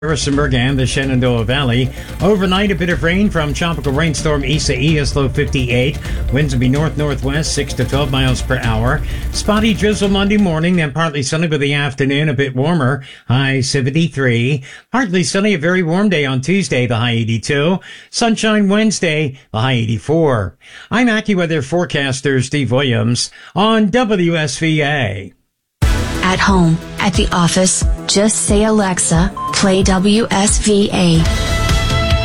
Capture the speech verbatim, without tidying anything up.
Harrisonburg and the Shenandoah Valley. Overnight, a bit of rain from tropical rainstorm Isaias, low fifty-eight. Winds will be north-northwest, six to twelve miles per hour. Spotty drizzle Monday morning, then partly sunny by the afternoon, a bit warmer, high seventy-three. Partly sunny, a very warm day on Tuesday, the high eighty-two. Sunshine Wednesday, the high eighty-four. I'm AccuWeather forecaster Steve Williams on W S V A. At home, at the office, just say Alexa, play W S V A.